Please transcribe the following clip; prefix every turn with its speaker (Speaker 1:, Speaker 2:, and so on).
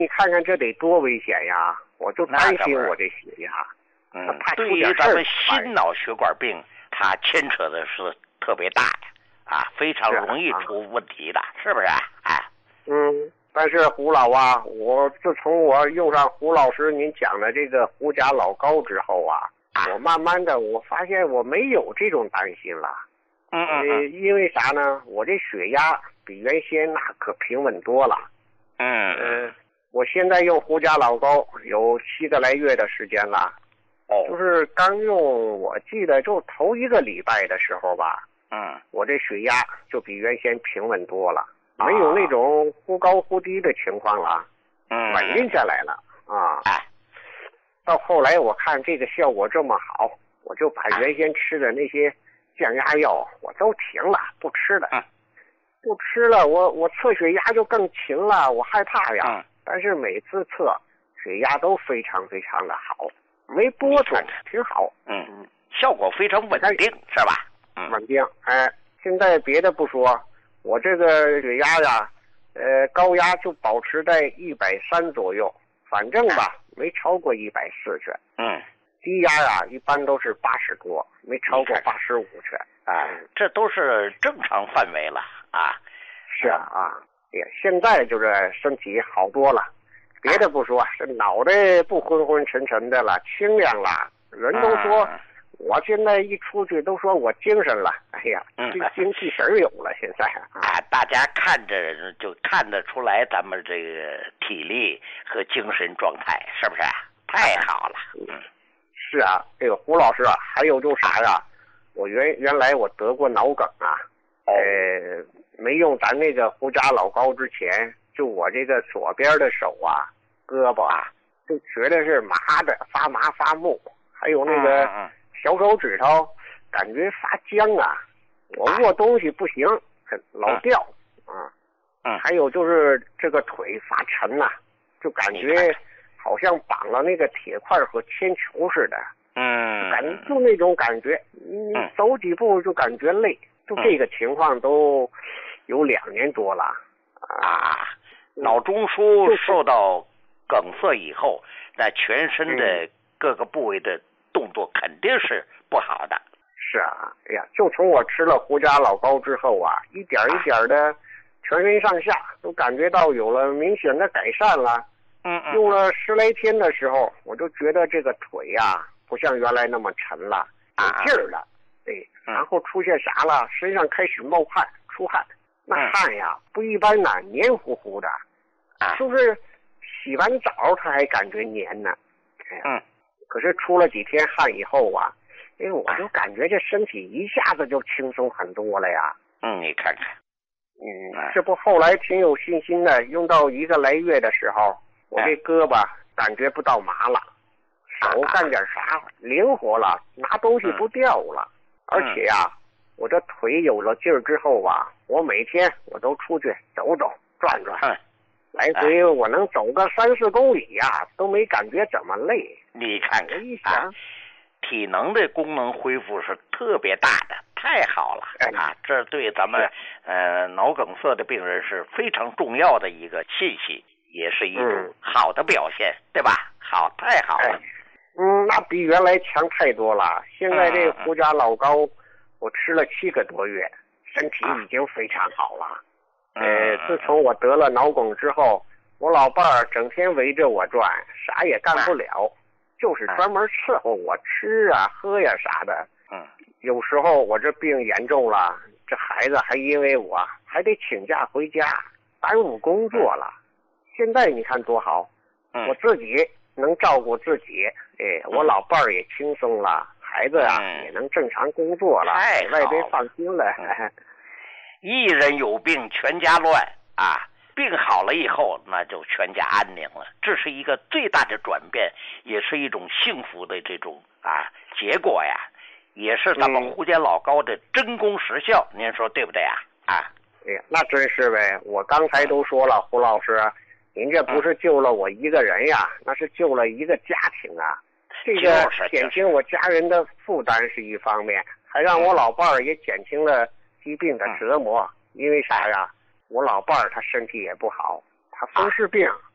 Speaker 1: 你看看这得多危险呀！我就担心我这血压。
Speaker 2: 对于咱们心脑血管病，它牵扯的是特别大的啊，非常容易出问题的，是不是？哎，
Speaker 1: 但是胡老啊，我自从我用上胡老师您讲的这个胡甲老膏之后啊，我慢慢的我发现我没有这种担心了。因为啥呢？我这血压比原先那可平稳多了。我现在用胡甲老膏有7个来月的时间了。就是刚用，我记得就头1个礼拜的时候吧。我这血压就比原先平稳多了，没有那种忽高忽低的情况了。稳定下来了啊。到后来我看这个效果这么好，我就把原先吃的那些降压药我都停了，不吃了。不吃了，我测血压就更勤了，我害怕呀。但是每次测血压都非常非常的好，没波动，挺好。
Speaker 2: 效果非常稳定，是吧？
Speaker 1: 稳定。现在别的不说，我这个血压呀，高压就保持在130左右，反正吧，没超过140去。低压呀，一般都是80多，没超过85去。
Speaker 2: 这都是正常范围了啊。
Speaker 1: 是啊，现在就是身体好多了，别的不说，这脑袋不昏昏沉沉的了，清亮了。人都说我现在一出去都说我精神了，哎呀，精气神有了。现在
Speaker 2: 大家看着就看得出来咱们这个体力和精神状态，是不是？太好了。
Speaker 1: 是啊，这个胡老师啊，还有就是啥呀？我原来我得过脑梗啊。没用咱那个胡甲老膏之前，就我这个左边的手啊、胳膊啊，就觉得是麻的，发麻发木，还有那个小手指头感觉发僵啊，我握东西不行，老掉。还有就是这个腿发沉呐，就感觉好像绑了那个铁块和铅球似的。感觉就那种感觉，你走几步就感觉累。就这个情况都有2年多了。
Speaker 2: 脑中枢受到梗塞以后，那全身的各个部位的动作肯定是不好的。
Speaker 1: 是啊，哎呀，就从我吃了胡甲老膏之后啊，一点一点的全身上下都感觉到有了明显的改善了。用了10来天的时候，我就觉得这个腿呀，不像原来那么沉了，有劲儿了。然后出现啥了？身上开始冒汗、出汗，那汗呀不一般呢，黏糊糊的。就是洗完澡他还感觉黏呢。可是出了几天汗以后啊，我就感觉这身体一下子就轻松很多了呀。
Speaker 2: 你看看。
Speaker 1: 这不后来挺有信心的，用到1个来月的时候，我这胳膊感觉不到麻了，手干点啥灵活了，拿东西不掉了。而且呀，我这腿有了劲儿之后吧，我每天我都出去走走转转，来回我能走个3、4公里呀，都没感觉怎么累。
Speaker 2: 你看看，
Speaker 1: 一想，
Speaker 2: 体能的功能恢复是特别大的，太好了这对咱们脑梗塞的病人是非常重要的一个信息，也是一种好的表现，对吧？好，太好了。
Speaker 1: 那比原来强太多了。现在这个胡甲老膏，我吃了7个多月，身体已经非常好了。自从我得了脑梗之后，我老伴儿整天围着我转，啥也干不了，就是专门伺候我吃啊、喝呀啥的。有时候我这病严重了，这孩子还因为我还得请假回家，耽误工作了。现在你看多好，我自己能照顾自己，我老伴儿也轻松了，孩子啊也能正常工作了，外边放心了。
Speaker 2: 一人有病全家乱啊，病好了以后那就全家安宁了，这是一个最大的转变，也是一种幸福的这种结果呀，也是咱们胡甲老膏的真功实效，您说对不对啊？
Speaker 1: 那真是呗，我刚才都说了，胡老师，您这不是救了我一个人呀，那是救了一个家庭啊。这个减轻我家人的负担是一方面，还让我老伴儿也减轻了疾病的折磨。因为啥呀？我老伴儿他身体也不好，他风湿病，